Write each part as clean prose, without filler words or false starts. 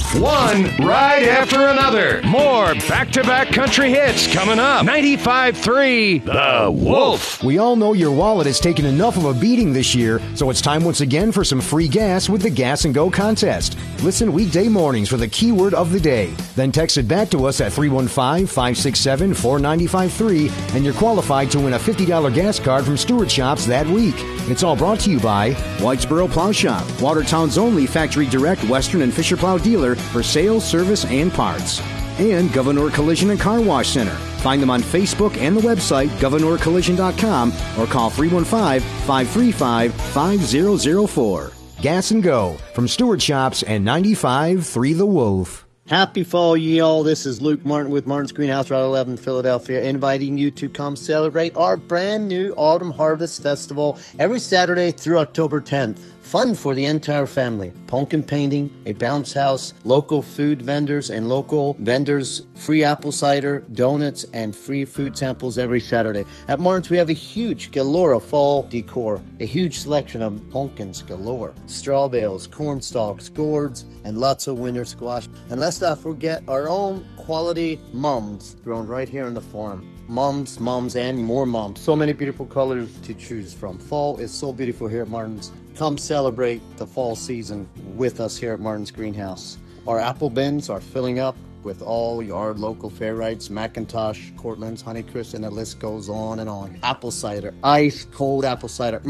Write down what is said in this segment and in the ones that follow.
One right after another. More back-to-back country hits coming up. 95.3 The Wolf. We all know your wallet has taken enough of a beating this year, so it's time once again for some free gas with the Gas and Go contest. Listen weekday mornings for the keyword of the day. Then text it back to us at 315-567-4953, and you're qualified to win a $50 gas card from Stewart Shops that week. It's all brought to you by Whitesboro Plow Shop, Watertown's only factory direct Western and Fisher Plow dealer for sales, service, and parts. And Governor Collision and Car Wash Center. Find them on Facebook and the website, governorcollision.com, or call 315-535-5004. Gas and Go from Stewart Shops and 95.3 The Wolf. Happy fall, ye all. This is Luke Martin with Martin's Greenhouse, Route 11, Philadelphia, inviting you to come celebrate our brand new Autumn Harvest Festival every Saturday through October 10th. Fun for the entire family. Pumpkin painting, a bounce house, local food vendors and local vendors, free apple cider, donuts, and free food samples every Saturday. At Martin's, we have a huge galore of fall decor, a huge selection of pumpkins galore, straw bales, corn stalks, gourds, and lots of winter squash. And let's not forget our own quality mums grown right here on the farm. Mums, and more mums. So many beautiful colors to choose from. Fall is so beautiful here at Martin's. Come celebrate the fall season with us here at Martin's Greenhouse. Our apple bins are filling up with all your local fair rights, McIntosh, Cortland's, Honeycrisp, and the list goes on and on. Apple cider, ice cold apple cider.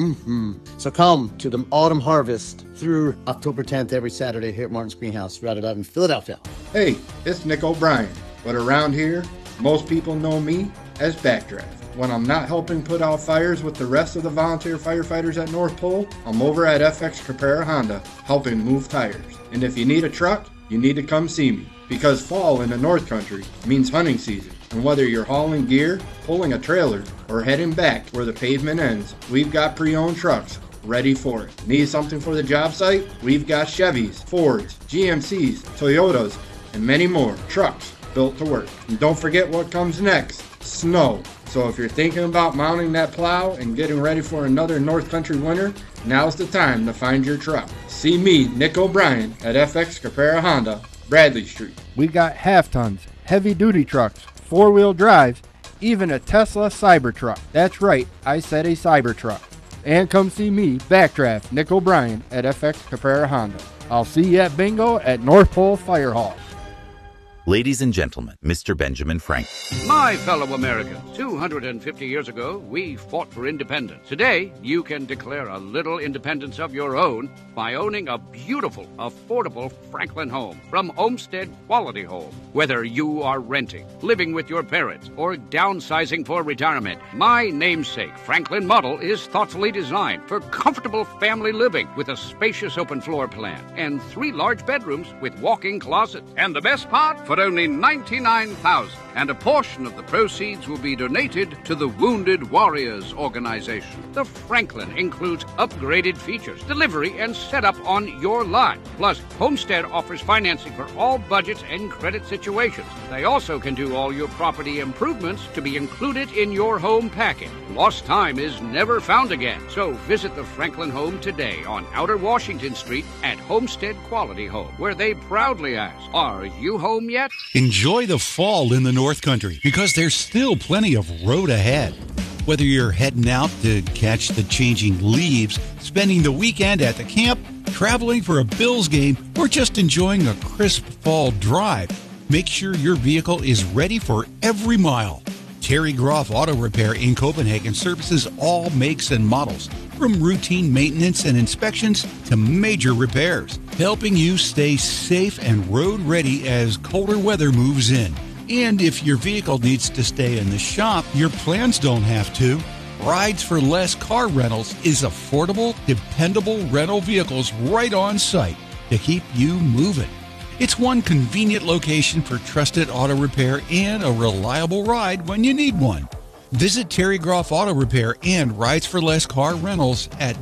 So come to the Autumn Harvest through October 10th every Saturday here at Martin's Greenhouse, Route 11, Philadelphia. Hey, it's Nick O'Brien, but around here, most people know me as Backdraft. When I'm not helping put out fires with the rest of the volunteer firefighters at North Pole, I'm over at FX Caprara Honda helping move tires. And if you need a truck, you need to come see me. Because fall in the North Country means hunting season. And whether you're hauling gear, pulling a trailer, or heading back where the pavement ends, we've got pre-owned trucks ready for it. Need something for the job site? We've got Chevys, Fords, GMCs, Toyotas, and many more trucks built to work. And don't forget what comes next, snow. So if you're thinking about mounting that plow and getting ready for another North Country winter, now's the time to find your truck. See me, Nick O'Brien, at FX Caprara Honda, Bradley Street. We got half-tons, heavy-duty trucks, four-wheel drives, even a Tesla Cybertruck. That's right, I said a Cybertruck. And come see me, Backdraft, Nick O'Brien, at FX Caprara Honda. I'll see you at bingo at North Pole Fire Hall. Ladies and gentlemen, Mr. Benjamin Franklin. My fellow Americans, 250 years ago, we fought for independence. Today, you can declare a little independence of your own by owning a beautiful, affordable Franklin home from Homestead Quality Home. Whether you are renting, living with your parents, or downsizing for retirement, my namesake Franklin model is thoughtfully designed for comfortable family living with a spacious open floor plan and 3 large bedrooms with walk-in closets. And the best part, for only $99,000, and a portion of the proceeds will be donated to the Wounded Warriors Organization. The Franklin includes upgraded features, delivery, and setup on your lot. Plus, Homestead offers financing for all budgets and credit situations. They also can do all your property improvements to be included in your home package. Lost time is never found again. So visit the Franklin home today on Outer Washington Street at Homestead Quality Home, where they proudly ask, "Are you home yet?" Enjoy the fall in the North Country because there's still plenty of road ahead. Whether you're heading out to catch the changing leaves, spending the weekend at the camp, traveling for a Bills game, or just enjoying a crisp fall drive, make sure your vehicle is ready for every mile. Terry Groff Auto Repair in Copenhagen services all makes and models, from routine maintenance and inspections to major repairs, helping you stay safe and road ready as colder weather moves in. And if your vehicle needs to stay in the shop, your plans don't have to. Rides for Less Car Rentals is affordable, dependable rental vehicles right on site to keep you moving. It's one convenient location for trusted auto repair and a reliable ride when you need one. Visit Terry Groff Auto Repair and Rides for Less Car Rentals at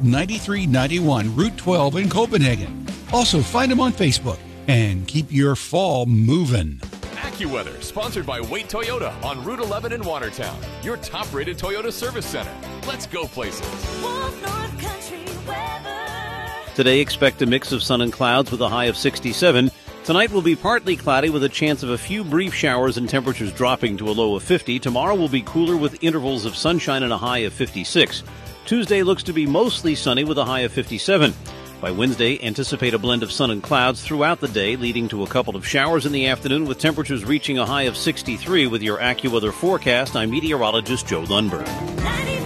9391 Route 12 in Copenhagen. Also, find them on Facebook and keep your fall moving. AccuWeather, sponsored by Wait Toyota on Route 11 in Watertown, your top-rated Toyota service center. Let's go places. North Country weather. Today, expect a mix of sun and clouds with a high of 67. Tonight will be partly cloudy with a chance of a few brief showers and temperatures dropping to a low of 50. Tomorrow will be cooler with intervals of sunshine and a high of 56. Tuesday looks to be mostly sunny with a high of 57. By Wednesday, anticipate a blend of sun and clouds throughout the day, leading to a couple of showers in the afternoon with temperatures reaching a high of 63. With your AccuWeather forecast, I'm meteorologist Joe Lundberg.